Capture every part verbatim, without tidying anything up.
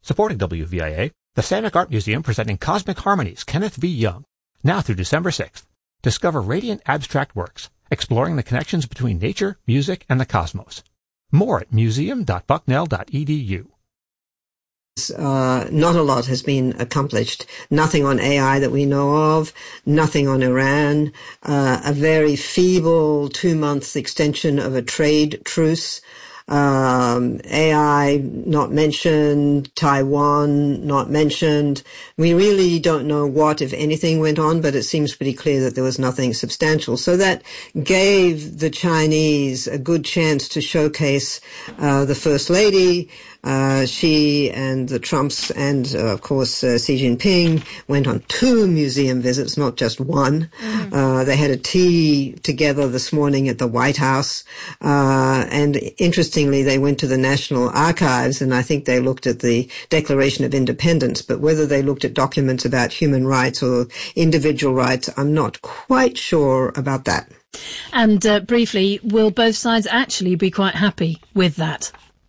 Supporting W V I A, the Samick Art Museum presenting Cosmic Harmonies, Kenneth V. Young, now through December sixth. Discover radiant abstract works, exploring the connections between nature, music, and the cosmos. More at museum dot bucknell dot e d u. Uh, not a lot has been accomplished. Nothing on A I that we know of, nothing on Iran, uh, a very feeble two-month extension of a trade truce. Um, A I not mentioned, Taiwan not mentioned. We really don't know what, if anything, went on, but it seems pretty clear that there was nothing substantial. So that gave the Chinese a good chance to showcase uh, the First Lady. Uh, she and the Trumps and, uh, of course, uh, Xi Jinping went on two museum visits, not just one. Mm. Uh, they had a tea together this morning at the White House. Uh, and interestingly, they went to the National Archives, and I think they looked at the Declaration of Independence. But whether they looked at documents about human rights or individual rights, I'm not quite sure about that. And uh, briefly, will both sides actually be quite happy with that?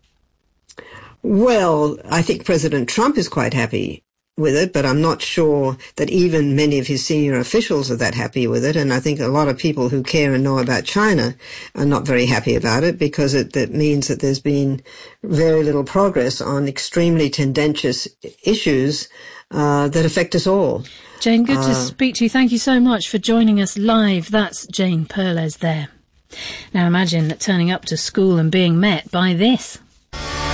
Well, I think President Trump is quite happy with it, but I'm not sure that even many of his senior officials are that happy with it. And I think a lot of people who care and know about China are not very happy about it, because it, it means that there's been very little progress on extremely tendentious issues uh, that affect us all. Jane, good uh, to speak to you. Thank you so much for joining us live. That's Jane Perlez there. Now imagine turning up to school and being met by this.